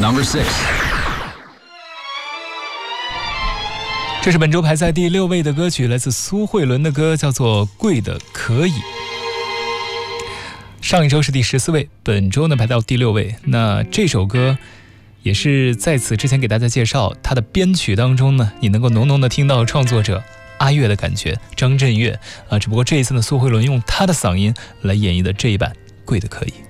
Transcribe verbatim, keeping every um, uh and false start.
Number six. 这是本周排在第六位的歌曲，来自苏慧伦的歌，叫做《贵的可以》。上一周是第十四位，本周呢排到第六位。那这首歌也是在此之前给大家介绍，它的编曲当中呢，你能够浓浓的听到创作者阿岳的感觉，张震岳啊。只不过这一次呢，苏慧伦用他的嗓音来演绎的这一版《贵的可以》。